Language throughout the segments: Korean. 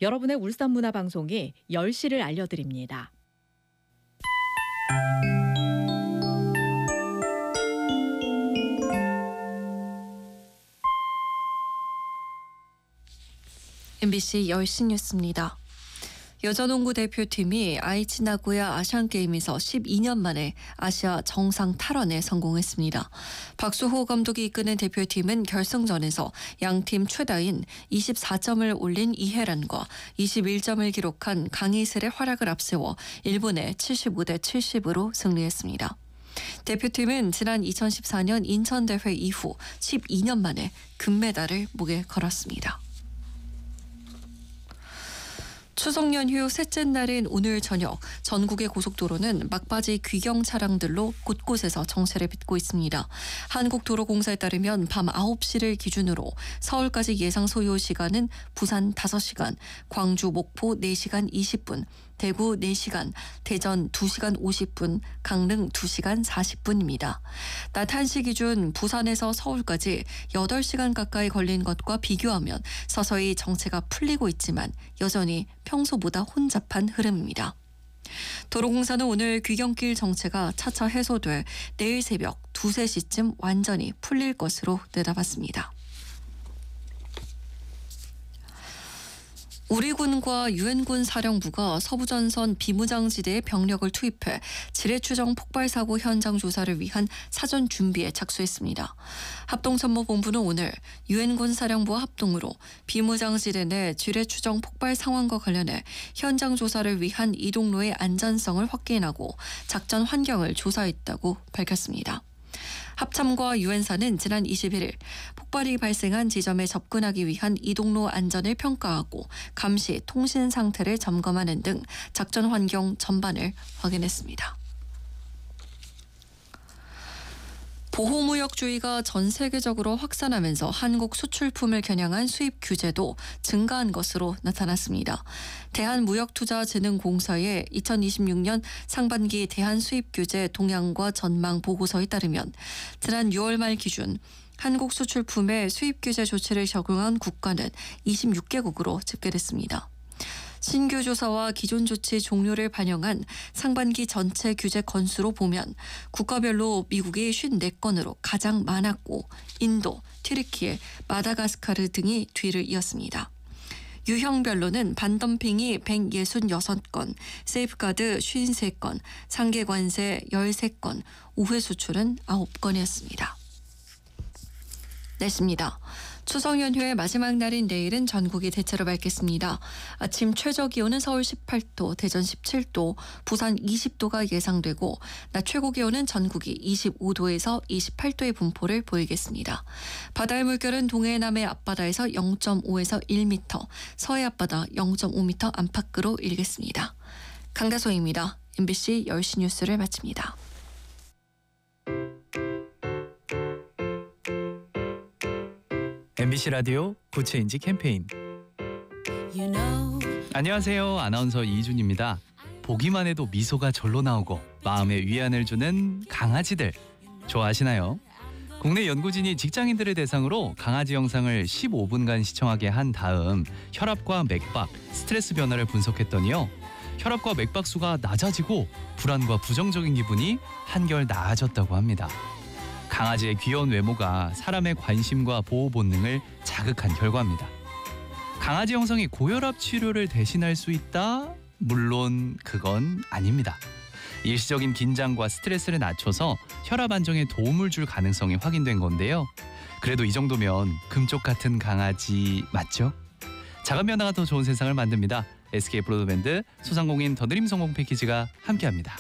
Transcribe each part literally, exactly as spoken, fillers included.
여러분의 울산문화방송이 열 시를 알려드립니다. 엠비씨 열 시 뉴스입니다. 여자농구 대표팀이 아이치 나고야 아시안게임에서 십이 년 만에 아시아 정상 탈환에 성공했습니다. 박수호 감독이 이끄는 대표팀은 결승전에서 양팀 최다인 이십사 점을 올린 이혜란과 이십일 점을 기록한 강희슬의 활약을 앞세워 일본에 칠십오 대 칠십으로 승리했습니다. 대표팀은 지난 이천십사 년 인천대회 이후 십이 년 만에 금메달을 목에 걸었습니다. 추석 연휴 셋째 날인 오늘 저녁 전국의 고속도로는 막바지 귀경 차량들로 곳곳에서 정체를 빚고 있습니다. 한국도로공사에 따르면 밤 아홉 시를 기준으로 서울까지 예상 소요 시간은 부산 다섯 시간, 광주 목포 네 시간 이십 분, 대구 네 시간, 대전 두 시간 오십 분, 강릉 두 시간 사십 분입니다. 낮 한 시 기준 부산에서 서울까지 여덟 시간 가까이 걸린 것과 비교하면 서서히 정체가 풀리고 있지만 여전히 평소보다 혼잡한 흐름입니다. 도로공사는 오늘 귀경길 정체가 차차 해소돼 내일 새벽 두세 시쯤 완전히 풀릴 것으로 내다봤습니다. 우리 군과 유엔군 사령부가 서부전선 비무장지대에 병력을 투입해 지뢰추정 폭발 사고 현장 조사를 위한 사전 준비에 착수했습니다. 합동참모본부는 오늘 유엔군 사령부와 합동으로 비무장지대 내 지뢰추정 폭발 상황과 관련해 현장 조사를 위한 이동로의 안전성을 확인하고 작전 환경을 조사했다고 밝혔습니다. 합참과 유엔사는 지난 이십일 일 폭발이 발생한 지점에 접근하기 위한 이동로 안전을 평가하고 감시, 통신 상태를 점검하는 등 작전 환경 전반을 확인했습니다. 보호무역주의가 전 세계적으로 확산하면서 한국 수출품을 겨냥한 수입 규제도 증가한 것으로 나타났습니다. 대한무역투자진흥공사의 이천이십육 년 상반기 대한수입규제 동향과 전망 보고서에 따르면 지난 유월 말 기준 한국 수출품의 수입규제 조치를 적용한 국가는 이십육 개국으로 집계됐습니다. 신규 조사와 기존 조치 종료를 반영한 상반기 전체 규제 건수로 보면 국가별로 미국이 오십사 건으로 가장 많았고 인도, 튀르키예, 마다가스카르 등이 뒤를 이었습니다. 유형별로는 반덤핑이 백육십육 건, 세이프가드 오십삼 건, 상계관세 십삼 건, 우회 수출은 아홉 건이었습니다. 날씨입니다. 추석 연휴의 마지막 날인 내일은 전국이 대체로 맑겠습니다. 아침 최저 기온은 서울 십팔 도, 대전 십칠 도, 부산 이십 도가 예상되고 낮 최고 기온은 전국이 이십오 도에서 이십팔 도의 분포를 보이겠습니다. 바다의 물결은 동해 남해 앞바다에서 영 점 오에서 일 미터, 서해 앞바다 영 점 오 미터 안팎으로 일겠습니다. 강다솜입니다. 엠비씨 열 시 뉴스를 마칩니다. 엠비씨 라디오 구체인지 캠페인. You know. 안녕하세요. 아나운서 이준입니다. 보기만 해도 미소가 절로 나오고 마음에 위안을 주는 강아지들 좋아하시나요? 국내 연구진이 직장인들을 대상으로 강아지 영상을 십오 분간 시청하게 한 다음 혈압과 맥박, 스트레스 변화를 분석했더니요. 혈압과 맥박 수가 낮아지고 불안과 부정적인 기분이 한결 나아졌다고 합니다. 강아지의 귀여운 외모가 사람의 관심과 보호 본능을 자극한 결과입니다. 강아지 영상이 고혈압 치료를 대신할 수 있다? 물론 그건 아닙니다. 일시적인 긴장과 스트레스를 낮춰서 혈압 안정에 도움을 줄 가능성이 확인된 건데요. 그래도 이 정도면 금쪽 같은 강아지 맞죠? 작은 변화가 더 좋은 세상을 만듭니다. 에스케이 브로드밴드 소상공인 더드림 성공 패키지가 함께합니다.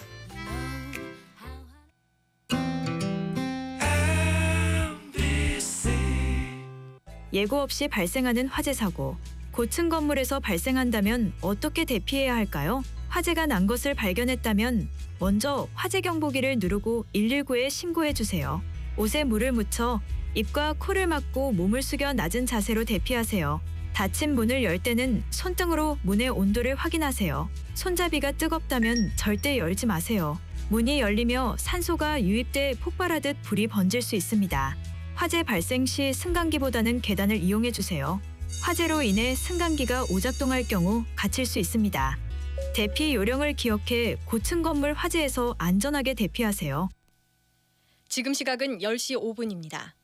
예고 없이 발생하는 화재 사고. 고층 건물에서 발생한다면 어떻게 대피해야 할까요? 화재가 난 것을 발견했다면 먼저 화재 경보기를 누르고 일일구에 신고해 주세요. 옷에 물을 묻혀 입과 코를 막고 몸을 숙여 낮은 자세로 대피하세요. 닫힌 문을 열 때는 손등으로 문의 온도를 확인하세요. 손잡이가 뜨겁다면 절대 열지 마세요. 문이 열리며 산소가 유입돼 폭발하듯 불이 번질 수 있습니다. 화재 발생 시 승강기보다는 계단을 이용해 주세요. 화재로 인해 승강기가 오작동할 경우 갇힐 수 있습니다. 대피 요령을 기억해 고층 건물 화재에서 안전하게 대피하세요. 지금 시각은 열 시 오 분입니다.